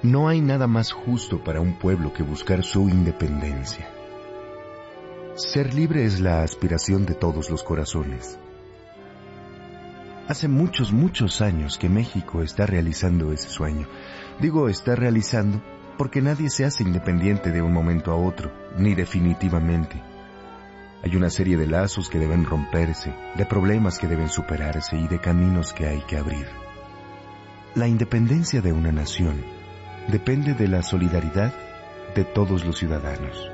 No hay nada más justo para un pueblo que buscar su independencia. Ser libre es la aspiración de todos los corazones. Hace muchos, muchos años que México está realizando ese sueño. Digo está realizando porque nadie se hace independiente de un momento a otro, ni definitivamente. Hay una serie de lazos que deben romperse, de problemas que deben superarse y de caminos que hay que abrir. La independencia de una nación depende de la solidaridad de todos los ciudadanos.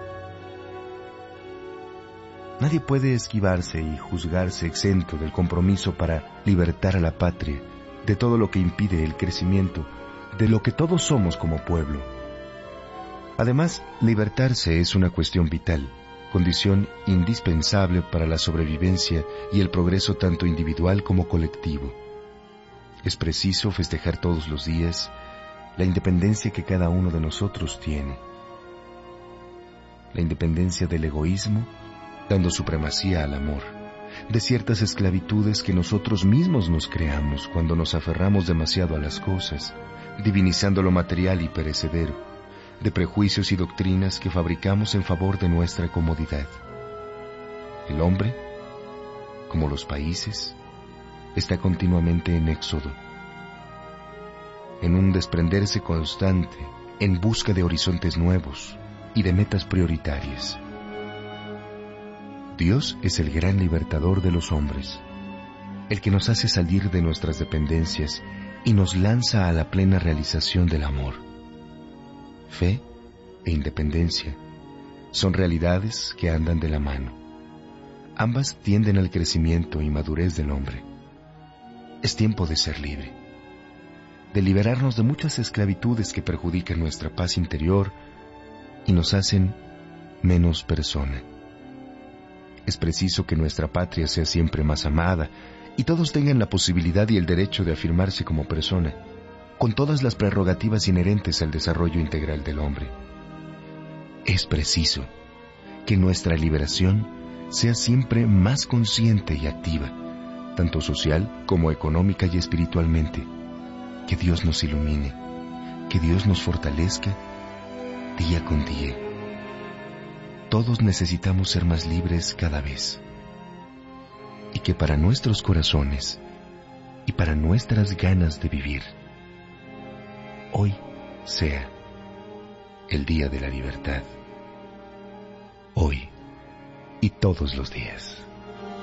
Nadie puede esquivarse y juzgarse exento del compromiso para libertar a la patria de todo lo que impide el crecimiento de lo que todos somos como pueblo. Además, libertarse es una cuestión vital, condición indispensable para la sobrevivencia y el progreso tanto individual como colectivo. Es preciso festejar todos los días la independencia que cada uno de nosotros tiene. La independencia del egoísmo, dando supremacía al amor, de ciertas esclavitudes que nosotros mismos nos creamos cuando nos aferramos demasiado a las cosas, divinizando lo material y perecedero, de prejuicios y doctrinas que fabricamos en favor de nuestra comodidad. El hombre, como los países, está continuamente en éxodo, en un desprenderse constante, en busca de horizontes nuevos y de metas prioritarias. Dios es el gran libertador de los hombres, el que nos hace salir de nuestras dependencias y nos lanza a la plena realización del amor. Fe e independencia son realidades que andan de la mano. Ambas tienden al crecimiento y madurez del hombre. Es tiempo de ser libre, de liberarnos de muchas esclavitudes que perjudican nuestra paz interior y nos hacen menos persona. Es preciso que nuestra patria sea siempre más amada y todos tengan la posibilidad y el derecho de afirmarse como persona, con todas las prerrogativas inherentes al desarrollo integral del hombre. Es preciso que nuestra liberación sea siempre más consciente y activa, tanto social como económica y espiritualmente. Que Dios nos ilumine, que Dios nos fortalezca día con día. Todos necesitamos ser más libres cada vez. Y que para nuestros corazones y para nuestras ganas de vivir, hoy sea el día de la libertad. Hoy y todos los días.